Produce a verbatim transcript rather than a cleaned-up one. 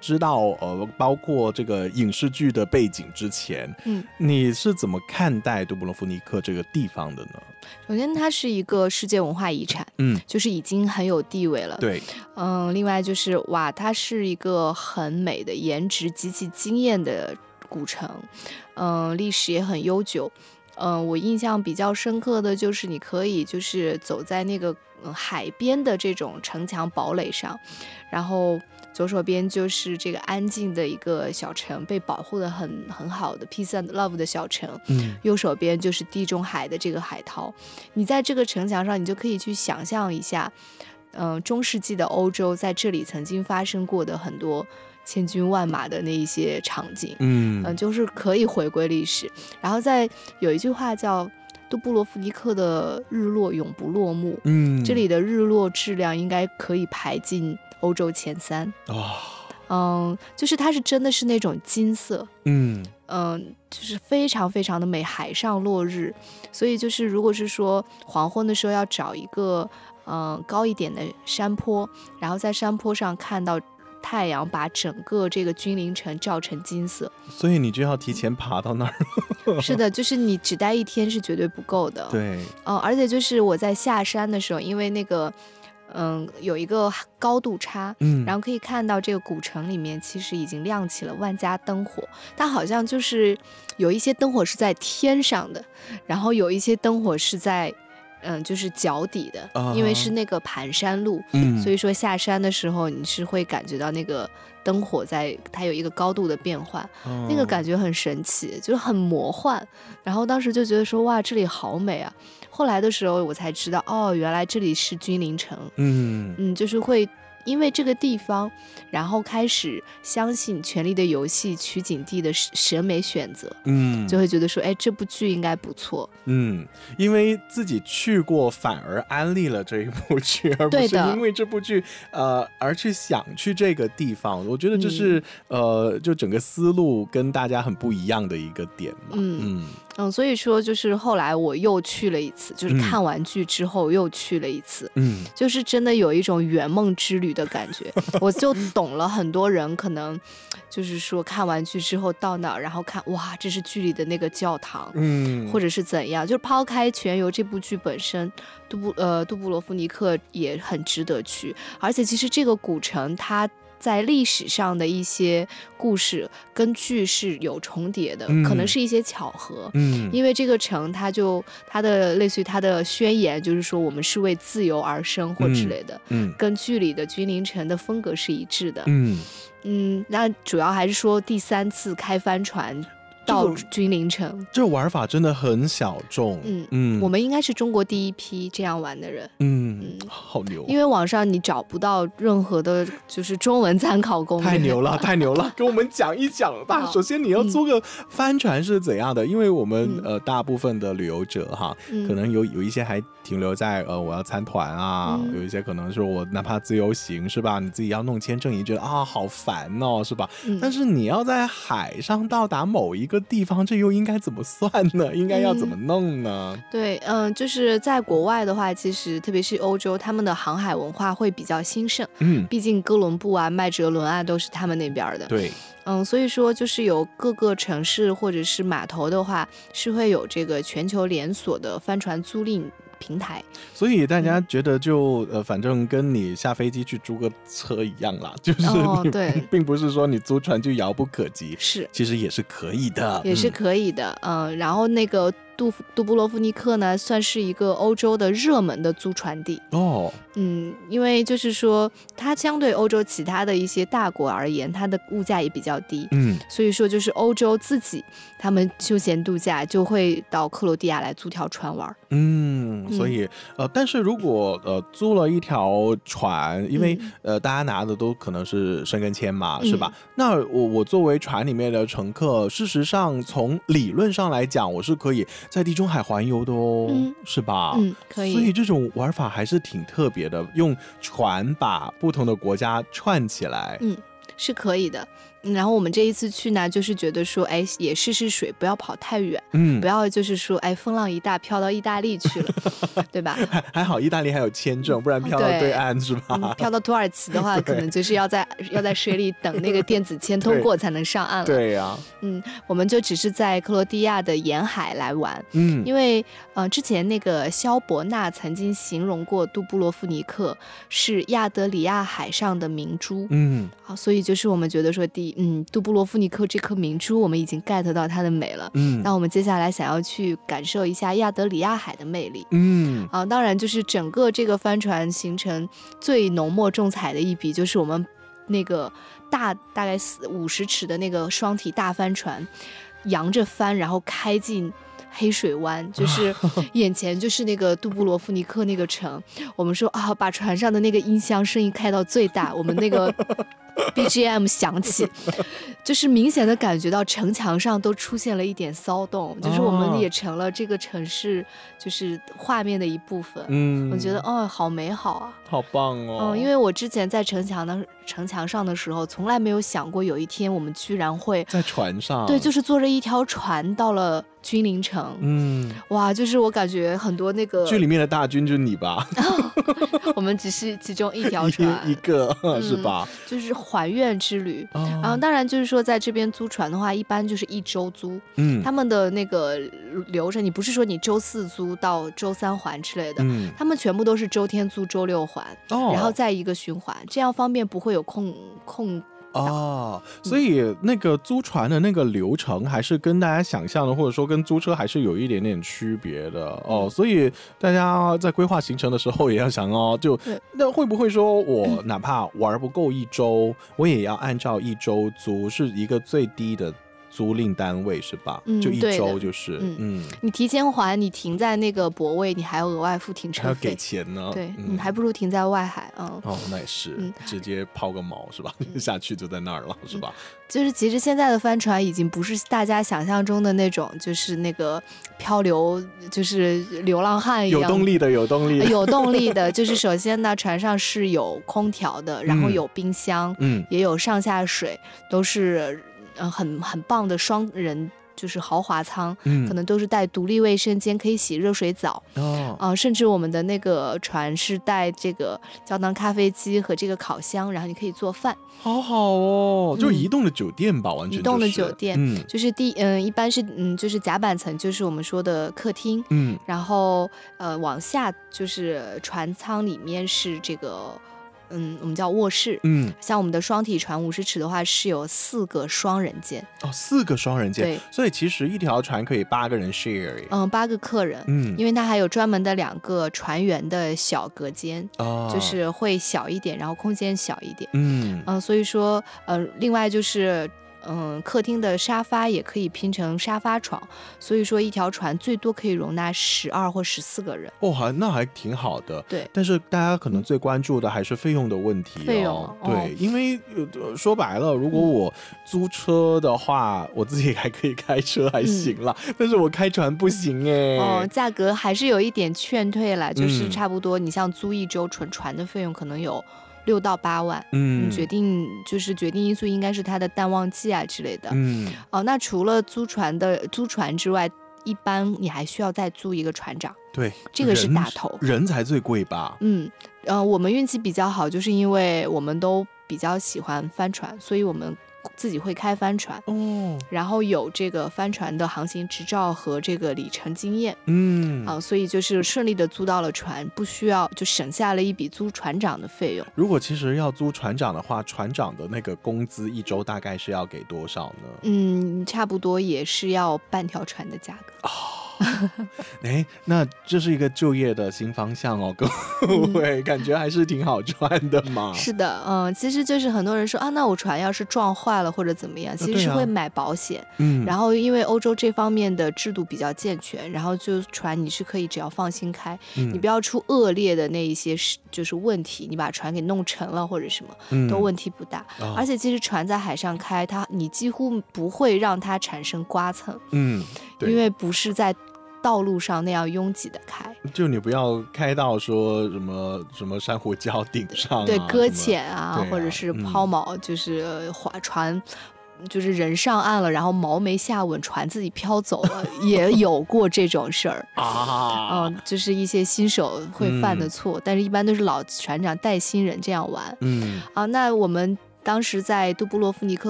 知道呃，包括这个影视剧的背景之前，嗯，你是怎么看待杜布罗夫尼克这个地方的呢？ 首先，它是一个世界文化遗产，嗯，就是已经很有地位了。 对， 嗯，另外就是哇，它是一个很美的、颜值极其惊艳的古城，嗯，历史也很悠久。嗯，我印象比较深刻的就是你可以就是走在那个、嗯、海边的这种城墙堡垒上，然后左手边就是这个安静的一个小城，被保护的很很好的 Peace and Love 的小城，嗯，右手边就是地中海的这个海涛。你在这个城墙上，你就可以去想象一下，嗯、呃，中世纪的欧洲在这里曾经发生过的很多千军万马的那一些场景，嗯、呃，就是可以回归历史。然后在有一句话叫杜布罗夫尼克的日落永不落幕，嗯，这里的日落质量应该可以排进欧洲前三。哦，嗯，就是它是真的是那种金色，嗯嗯，就是非常非常的美，海上落日。所以就是如果是说黄昏的时候要找一个嗯高一点的山坡，然后在山坡上看到太阳把整个这个君临城照成金色， 所以你就要提前爬到那儿。 是的，就是你只待一天是绝对不够的。 对， 嗯，而且就是我在下山的时候，因为那个嗯有一个高度差，嗯，然后可以看到这个古城里面其实已经亮起了万家灯火，它好像就是有一些灯火是在天上的，然后有一些灯火是在嗯，就是脚底的， uh-huh. 因为是那个盘山路，嗯，所以说下山的时候你是会感觉到那个灯火在它有一个高度的变换， uh-huh. 那个感觉很神奇，就是很魔幻。然后当时就觉得说哇，这里好美啊。后来的时候我才知道，哦，原来这里是君临城，嗯嗯，就是会因为这个地方，然后开始相信《权力的游戏》取景地的审美选择，嗯，就会觉得说，哎，这部剧应该不错， 嗯，因为自己去过，反而安利了这一部剧，而不是因为这部剧呃而去想去这个地方。我觉得这是、嗯、呃，就整个思路跟大家很不一样的一个点嘛，嗯嗯。嗯，所以说就是后来我又去了一次，就是看完剧之后又去了一次，嗯，就是真的有一种圆梦之旅的感觉。我就懂了很多人可能就是说看完剧之后到那儿，然后看哇，这是剧里的那个教堂，嗯，或者是怎样。就是抛开全游这部剧本身，杜布呃杜布罗夫尼克也很值得去，而且其实这个古城它在历史上的一些故事跟剧是有重叠的、嗯、可能是一些巧合，嗯，因为这个城它就它的类似于它的宣言就是说我们是为自由而生或之类的，嗯，嗯跟剧里的君临城的风格是一致的，嗯嗯，那主要还是说第三次开帆船到君临城， 这玩法真的很小众， 嗯嗯，我们应该是中国第一批这样玩的人， 嗯嗯，好牛， 因为网上你找不到任何的就是中文参考攻略， 太牛了太牛了，跟我们讲一讲吧。首先你要租个帆船是怎样的、嗯、因为我们、呃、大部分的旅游者哈、嗯、可能有有一些还停留在呃我要参团啊、嗯、有一些可能是我哪怕自由行是吧，你自己要弄签证，你觉得啊好烦哦是吧、嗯、但是你要在海上到达某一个地方，这又应该怎么算呢？应该要怎么弄呢？ 嗯、对，嗯、呃，就是在国外的话，其实特别是欧洲，他们的航海文化会比较兴盛。嗯，毕竟哥伦布啊、麦哲伦啊都是他们那边的。 对， 嗯，所以说就是有各个城市或者是码头的话，是会有这个全球连锁的帆船租赁平台， 所以大家觉得就、嗯、呃，反正跟你下飞机去租个车一样啦，就是、 哦、对， 并不是说你租船就遥不可及， 是， 其实也是可以的， 也是可以的，嗯，嗯然后那个杜杜布罗夫尼克呢，算是一个欧洲的热门的租船地哦，嗯，因为就是说它相对欧洲其他的一些大国而言，它的物价也比较低，嗯，所以说就是欧洲自己他们休闲度假就会到克罗地亚来租条船玩， 嗯，所以、嗯、呃，但是如果呃租了一条船，因为、嗯、呃大家拿的都可能是申根签嘛，是吧？嗯、那我我作为船里面的乘客，事实上从理论上来讲，我是可以在地中海环游的哦，嗯、是吧？ 嗯，可以。 所以这种玩法还是挺特别的，用船把不同的国家串起来。 嗯。 是可以的。嗯然后我们这一次去呢，就是觉得说，哎，也试试水，不要跑太远， 嗯不要就是说，哎，风浪一大飘到意大利去了，对吧？ 还还好意大利还有签证，不然飘到对岸是吧？ 嗯，飘到土耳其的话，可能就是要在要在水里等那个电子签通过才能上岸了。 对呀、啊， 嗯，我们就只是在克罗地亚的沿海来玩， 嗯， 因为呃，之前那个萧伯纳曾经形容过杜布罗夫尼克是亚得里亚海上的明珠， 嗯， 好，所以就是我们觉得说，第一，嗯，杜布罗夫尼克这颗明珠，我们已经 get 到它的美了， 嗯， 那我们接下来想要去感受一下亚得里亚海的魅力， 嗯， 啊，当然就是整个这个帆船行程最浓墨重彩的一笔，就是我们那个大大概四五十尺的那个双体大帆船，扬着帆，然后开进黑水湾，就是眼前就是那个杜布罗夫尼克那个城。我们说啊，把船上的那个音箱声音开到最大，我们那个B G M 响起，就是明显的感觉到城墙上都出现了一点骚动，就是我们也成了这个城市就是画面的一部分。 嗯， 我觉得哦，好美好啊， 好棒哦。 嗯，因为我之前在城墙的城墙上的时候，从来没有想过有一天我们居然会在船上， 对，就是坐着一条船到了君临城。 嗯， 哇，就是我感觉很多那个剧里面的大军就是你吧？ 我们只是其中一条船， 一, 一个、嗯、是吧？ 就是还愿之旅。 哦、 然后当然就是说，在这边租船的话，一般就是一周租。 嗯， 他们的那个流程，你不是说你周四租到周三还之类的， 嗯， 他们全部都是周天租，周六还， 哦、 然后再一个循环，这样方便不会有空空。 哦，所以那个租船的那个流程还是跟大家想象的，或者说跟租车还是有一点点区别的哦。所以大家在规划行程的时候也要想哦，就那会不会说我哪怕玩不够一周，我也要按照一周租，是一个最低的租赁单位是吧？嗯，就一周就是，嗯， 嗯你提前还，你停在那个泊位，你还要额外付停车费， 还要给钱呢。 对，嗯，还不如停在外海，嗯。 哦，那也是，嗯、直接抛个锚是吧？下去就在那儿了是吧？ 就是其实现在的帆船已经不是大家想象中的那种，就是那个漂流，就是流浪汉一样。 有动力的，有动力的， 有动力的。就是首先呢，船上是有空调的，然后有冰箱，嗯，也有上下水，都是。嗯，很很棒的双人就是豪华舱，嗯，可能都是带独立卫生间，可以洗热水澡哦、呃。甚至我们的那个船是带这个胶囊咖啡机和这个烤箱，然后你可以做饭， 好好哦，就是移动的酒店吧，嗯、完全、就是、 移动的酒店，嗯，就是第嗯、呃，一般是嗯，就是甲板层就是我们说的客厅，嗯，然后呃往下就是船舱里面是这个。嗯，我们叫卧室。嗯，像我们的双体船五十尺的话，是有四个双人间。 哦，四个双人间。 对， 所以其实一条船可以八个人 share。 嗯，八个客人。嗯，因为它还有专门的两个船员的小隔间，哦，就是会小一点，然后空间小一点。嗯嗯，所以说，呃，另外就是。嗯，客厅的沙发也可以拼成沙发床，所以说一条船最多可以容纳十二或十四个人。 哦，还那还挺好的。 对， 但是大家可能最关注的还是费用的问题、哦。 费用、哦， 对，因为、呃、说白了，如果我租车的话，嗯、我自己还可以开车还行啦，嗯、但是我开船不行哎。 哦，价格还是有一点劝退了，就是差不多，你像租一周纯船的费用可能有。六到八万，嗯，决定就是决定因素应该是它的淡旺季啊之类的，嗯，哦，那除了租船的租船之外，一般你还需要再租一个船长， 对， 这个是大头， 人才最贵吧， 嗯，呃，我们运气比较好，就是因为我们都比较喜欢帆船，所以我们自己会开帆船哦，然后有这个帆船的航行执照和这个里程经验，嗯啊，所以就是顺利的租到了船，不需要就省下了一笔租船长的费用。 如果其实要租船长的话，船长的那个工资一周大概是要给多少呢？ 嗯，差不多也是要半条船的价格。 哦哎，那这是一个就业的新方向哦，各位、嗯、感觉还是挺好赚的嘛。 是的，嗯，其实就是很多人说啊，那我船要是撞坏了或者怎么样，其实是会买保险。嗯、啊，然后因为欧洲这方面的制度比较健全，然后就船你是可以只要放心开，嗯、你不要出恶劣的那一些就是问题，你把船给弄沉了或者什么，嗯、都问题不大。哦、而且其实船在海上开，它你几乎不会让它产生刮蹭。嗯，因为不是在道路上那样拥挤的开， 就你不要开到说什么什么珊瑚礁顶上、啊， 对，搁浅啊， 啊或者是抛锚，嗯、就是划船。就是人上岸了，然后锚没下稳，船自己飘走了，也有过这种事儿啊。嗯，就是一些新手会犯的错，嗯、但是一般都是老船长带新人这样玩。 嗯， 啊，那我们当时在杜布洛夫尼克